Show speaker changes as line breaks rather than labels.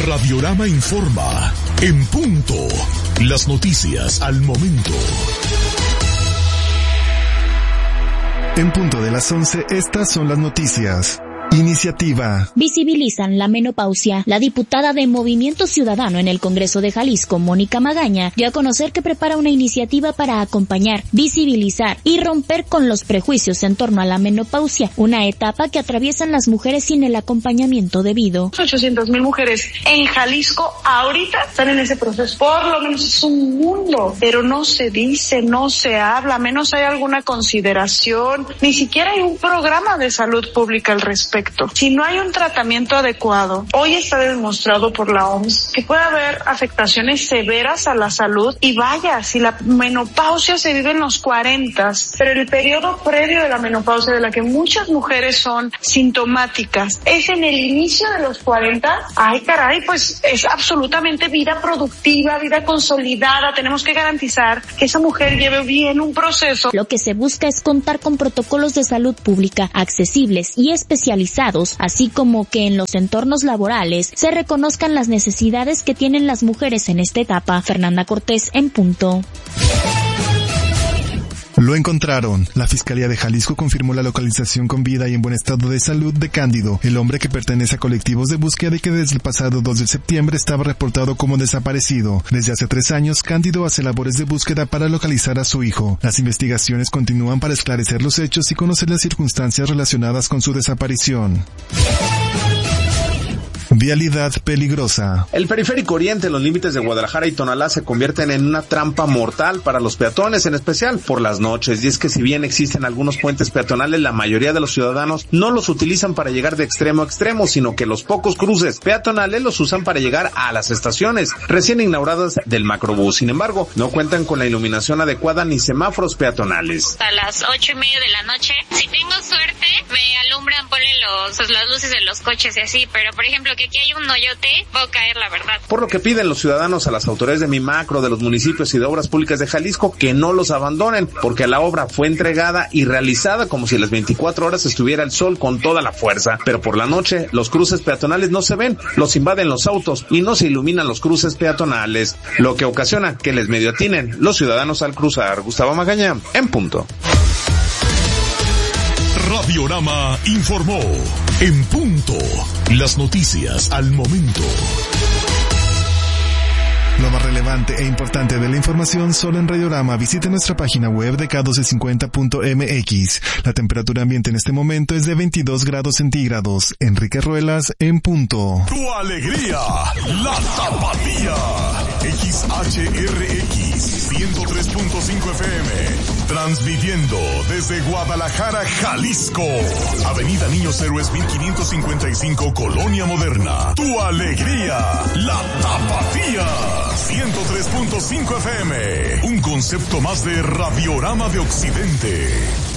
Radiorama informa. En punto. Las noticias al momento.
En punto de las 11, estas son las noticias. Iniciativa.
Visibilizan la menopausia. La diputada de Movimiento Ciudadano en el Congreso de Jalisco, Mónica Magaña, dio a conocer que prepara una iniciativa para acompañar, visibilizar y romper con los prejuicios en torno a la menopausia, una etapa que atraviesan las mujeres sin el acompañamiento debido.
800,000 mujeres en Jalisco ahorita están en ese proceso. Por lo menos es un mundo, pero no se dice, no se habla, menos hay alguna consideración, ni siquiera hay un programa de salud pública al respecto. Si no hay un tratamiento adecuado, hoy está demostrado por la OMS que puede haber afectaciones severas a la salud y vaya, si la menopausia se vive en los 40, pero el periodo previo de la menopausia de la que muchas mujeres son sintomáticas es en el inicio de los 40, ay caray, pues es absolutamente vida productiva, vida consolidada, tenemos que garantizar que esa mujer lleve bien un proceso.
Lo que se busca es contar con protocolos de salud pública accesibles y especializados, así como que en los entornos laborales se reconozcan las necesidades que tienen las mujeres en esta etapa. Fernanda Cortés, en punto.
Lo encontraron. La Fiscalía de Jalisco confirmó la localización con vida y en buen estado de salud de Cándido, el hombre que pertenece a colectivos de búsqueda y que desde el pasado 2 de septiembre estaba reportado como desaparecido. Desde hace 3 años, Cándido hace labores de búsqueda para localizar a su hijo. Las investigaciones continúan para esclarecer los hechos y conocer las circunstancias relacionadas con su desaparición. Vialidad peligrosa.
El periférico oriente en los límites de Guadalajara y Tonalá se convierten en una trampa mortal para los peatones, en especial por las noches. Y es que si bien existen algunos puentes peatonales, la mayoría de los ciudadanos no los utilizan para llegar de extremo a extremo, sino que los pocos cruces peatonales los usan para llegar a las estaciones recién inauguradas del Macrobús. Sin embargo, no cuentan con la iluminación adecuada ni semáforos peatonales.
A las 8:30 de la noche, si tengo suerte, me alumbran, ponen las luces de los coches y así, pero por ejemplo que aquí hay un hoyote, puedo caer, la verdad.
Por lo que piden los ciudadanos a las autoridades de Mimacro, de los municipios y de Obras Públicas de Jalisco que no los abandonen, porque la obra fue entregada y realizada como si a las 24 horas estuviera el sol con toda la fuerza, pero por la noche los cruces peatonales no se ven, los invaden los autos y no se iluminan los cruces peatonales, lo que ocasiona que les medio atinen los ciudadanos al cruzar. Gustavo Magaña, en punto.
Radiorama informó. En punto. Las noticias al momento.
Lo más relevante e importante de la información solo en Radiorama. Visite nuestra página web de k1250.mx. La temperatura ambiente en este momento es de 22 grados centígrados. Enrique Ruelas, en punto.
Tu alegría, la tapatía. XHRX 103.5 FM. Transmitiendo desde Guadalajara, Jalisco. Avenida Niños Héroes 1555, Colonia Moderna. Tu alegría, la tapatía. 103.5 FM. Un concepto más de Radiorama de Occidente.